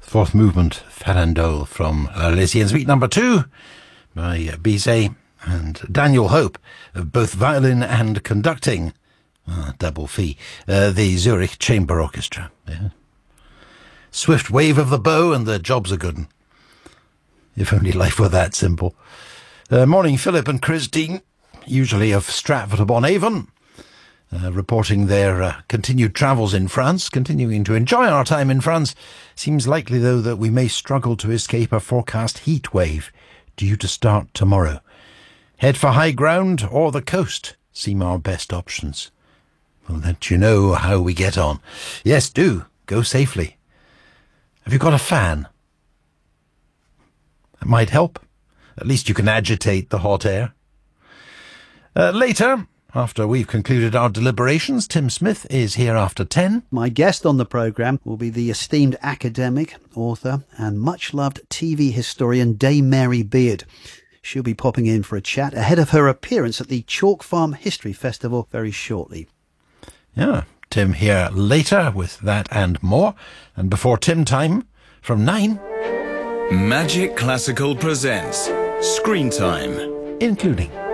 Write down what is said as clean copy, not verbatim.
Fourth movement, Farandole from Lizzie and Suite number 2 by Bizet and Daniel Hope, both violin and conducting. Double fee. The Zurich Chamber Orchestra. Yeah. Swift wave of the bow and the job's a good one. If only life were that simple. Morning, Philip and Christine, usually of Stratford-upon-Avon. Reporting their continued travels in France, continuing to enjoy our time in France. Seems likely, though, that we may struggle to escape a forecast heat wave due to start tomorrow. Head for high ground or the coast seem our best options. We'll let you know how we get on. Yes, do. Go safely. Have you got a fan? That might help. At least you can agitate the hot air. Later, after we've concluded our deliberations, Tim Smith is here after 10. My guest on the programme will be the esteemed academic, author and much-loved TV historian Dame Mary Beard. She'll be popping in for a chat ahead of her appearance at the Chalk Farm History Festival very shortly. Yeah, Tim here later with that and more. And before Tim time, from 9... Magic Classical presents Screen Time, including...